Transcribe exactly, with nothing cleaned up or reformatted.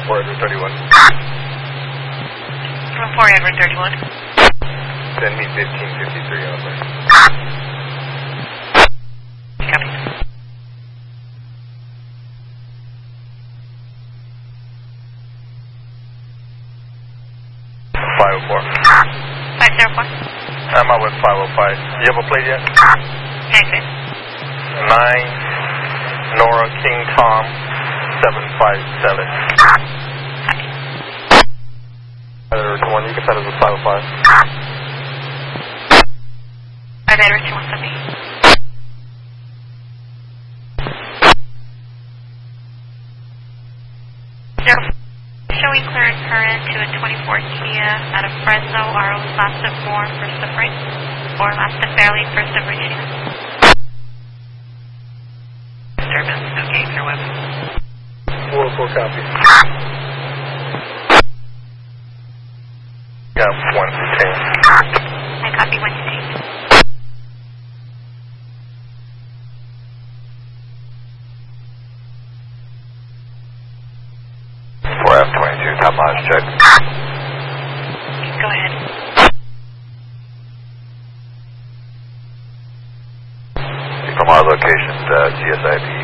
four Edward thirty-one. four Edward thirty-one. Send me fifteen fifty-three on there. Copy. five oh four. five zero four. I'm out with five oh five. You have a plate yet? Negative. nine Nora King Tom seven five seven. Edward two one, you can send us a five oh five. five Edward two one seven. Zero. Showing clearance current to a twenty-four Kia out of Fresno. R O is last of four, first of right. Or last of Fairleigh, first of Regina. Disturbance, no gates or weapons. four oh four copy. Yeah, one detained. I copy one detained. four F twenty-two, top mileage check. Go ahead. From our location, uh, G S I B